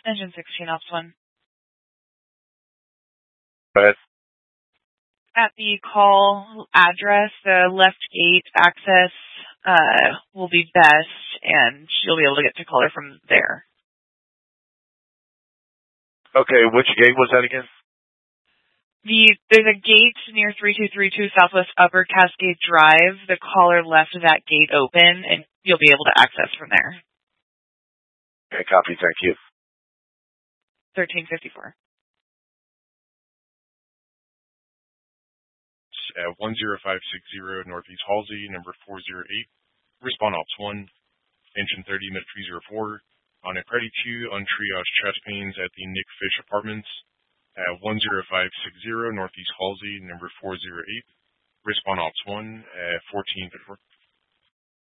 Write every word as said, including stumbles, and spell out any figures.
Engine sixteen, Ops one. Go ahead. At the call address, the left gate access uh, will be best, and you'll be able to get to caller from there. Okay, which gate was that again? The There's a gate near three two three two Southwest Upper Cascade Drive. The caller left that gate open, and you'll be able to access from there. Okay, copy. Thank you. thirteen fifty-four. At one zero five six zero Northeast Halsey, number four zero eight. Respond Ops one. Engine thirty, minute three zero four. On a credit queue on triage trash pains at the Nick Fish Apartments. At one zero five six zero Northeast Halsey, number four zero eight. Respond Ops one at fourteen fifty-four.